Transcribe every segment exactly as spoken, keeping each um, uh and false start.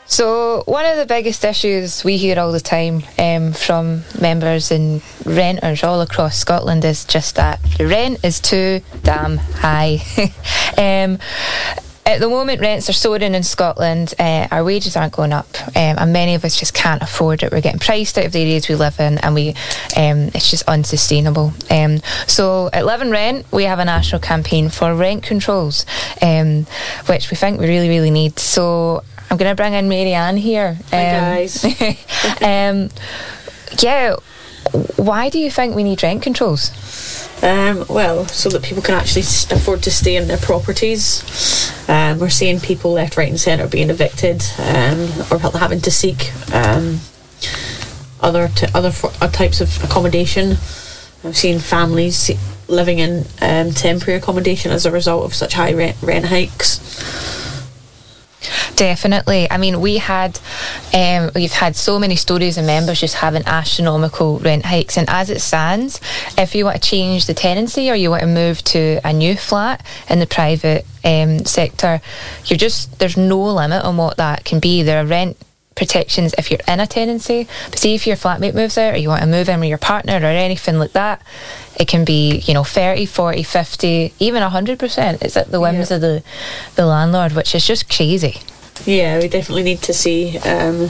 So one of the biggest issues we hear all the time um, from members and renters all across Scotland is just that the rent is too damn high. um, At the moment, rents are soaring in Scotland. Uh, our wages aren't going up, um, and many of us just can't afford it. We're getting priced out of the areas we live in, and we um, it's just unsustainable. Um, so at Live and Rent, we have a national campaign for rent controls, um, which we think we really, really need. So I'm going to bring in Mary Ann here. Um, Hi guys. um, yeah, why do you think we need rent controls? Um, well, so that people can actually afford to stay in their properties. Um, we're seeing people left, right and centre being evicted, um, or having to seek um, other t- other for- uh, types of accommodation. I've seen families living in um, temporary accommodation as a result of such high rent, rent hikes. Definitely. I mean, we had, um, we've had so many stories of members just having astronomical rent hikes. And as it stands, if you want to change the tenancy or you want to move to a new flat in the private um, sector, you're just there's no limit on what that can be. There are rent protections if you're in a tenancy, but see if your flatmate moves out or you want to move in with your partner or anything like that, it can be, you know, thirty, forty, fifty, even one hundred percent. It's at the whims yeah. of the, the landlord, which is just crazy. Yeah, we definitely need to see um,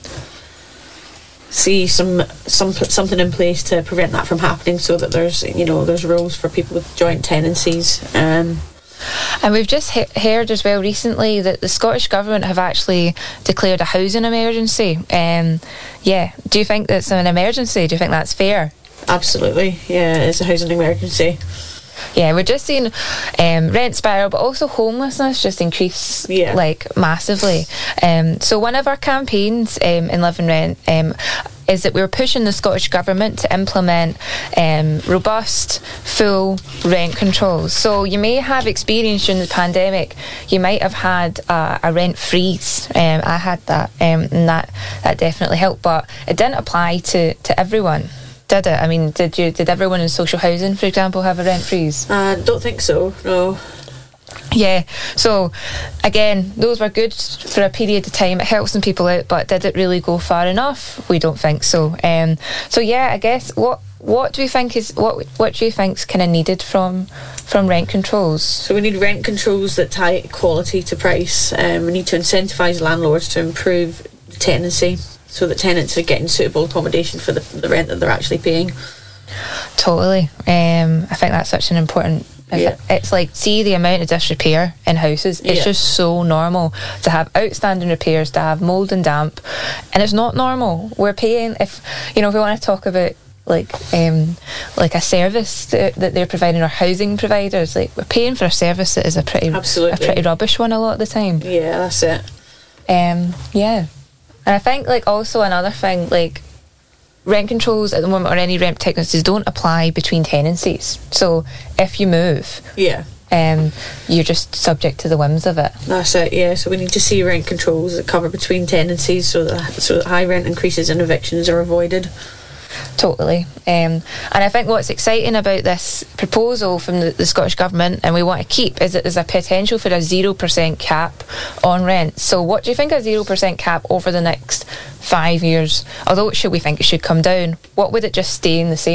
see some some something in place to prevent that from happening, so that there's you know there's rules for people with joint tenancies. Um, and we've just he- heard as well recently that the Scottish Government have actually declared a housing emergency. Um, yeah, do you think that's an emergency? Do you think that's fair? Absolutely, yeah, it's a housing emergency. Yeah, we're just seeing um, rent spiral, but also homelessness just increase yeah. like massively. Um, so one of our campaigns um, in Live and Rent um, is that we're pushing the Scottish Government to implement um, robust, full rent controls. So you may have experienced during the pandemic, you might have had uh, a rent freeze. Um, I had that, um, and that, that definitely helped, but it didn't apply to, to everyone. Did it? I mean, did you? Did everyone in social housing, for example, have a rent freeze? I uh, don't think so, no. Yeah, so again, those were good for a period of time. It helped some people out, but did it really go far enough? We don't think so. Um, so yeah, I guess what what do we think is what what do you think's kind of needed from from rent controls? So we need rent controls that tie quality to price. Um, we need to incentivise landlords to improve the tenancy, so that tenants are getting suitable accommodation for the, the rent that they're actually paying. Totally. Um, I think that's such an important... Yeah. It's like, see the amount of disrepair in houses. It's yeah. just so normal to have outstanding repairs, to have mould and damp, and it's not normal. We're paying, if you know, if we want to talk about like um, like a service that, that they're providing, or housing providers, like we're paying for a service that is a pretty Absolutely. a pretty rubbish one a lot of the time. Yeah, that's it. Um, yeah. And I think, like, also another thing, like, rent controls at the moment, or any rent protections, don't apply between tenancies. So if you move, yeah, um, you're just subject to the whims of it. That's it. Yeah. So we need to see rent controls that cover between tenancies, so that so that high rent increases and evictions are avoided. Totally. Um, and I think what's exciting about this proposal from the, the Scottish Government, and we want to keep, is that there's a potential for a zero percent cap on rent. So what do you think a zero percent cap over the next five years? Although should we think it should come down, what would it just stay in the same?